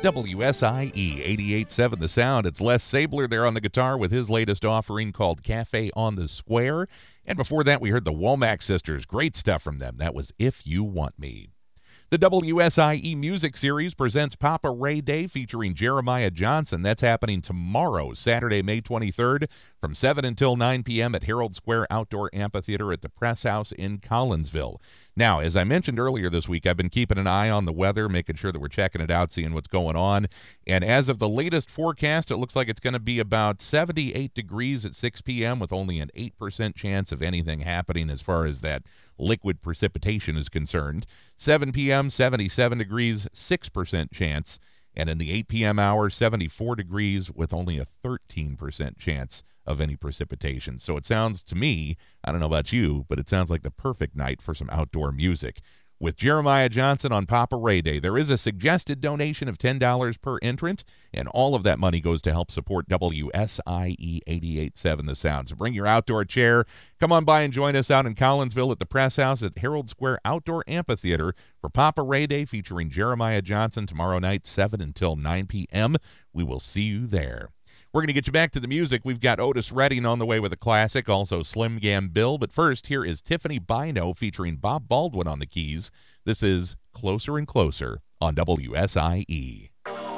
WSIE 88.7 The Sound. It's Les Sabler there on the guitar with his latest offering called Cafe on the Square. And before that, we heard the Womack Sisters. Great stuff from them. That was If You Want Me. The WSIE Music Series presents Papa Ray Day featuring Jeremiah Johnson. That's happening tomorrow, Saturday, May 23rd, from 7 until 9 p.m. at Herald Square Outdoor Amphitheater at the Press House in Collinsville. Now, as I mentioned earlier this week, I've been keeping an eye on the weather, making sure that we're checking it out, seeing what's going on. And as of the latest forecast, it looks like it's going to be about 78 degrees at 6 p.m. with only an 8% chance of anything happening as far as that liquid precipitation is concerned. 7 p.m., 77 degrees, 6% chance. And in the 8 p.m. hour, 74 degrees with only a 13% chance of any precipitation. So it sounds to me, I don't know about you, but it sounds like the perfect night for some outdoor music. With Jeremiah Johnson on Papa Ray Day, there is a suggested donation of $10 per entrant, and all of that money goes to help support WSIE 88.7 The Sound. So bring your outdoor chair. Come on by and join us out in Collinsville at the Press House at Herald Square Outdoor Amphitheater for Papa Ray Day featuring Jeremiah Johnson tomorrow night, 7 until 9 p.m. We will see you there. We're going to get you back to the music. We've got Otis Redding on the way with a classic, also Slim Gambill. But first, here is Tiffany Bino featuring Bob Baldwin on the keys. This is Closer and Closer on WSIE.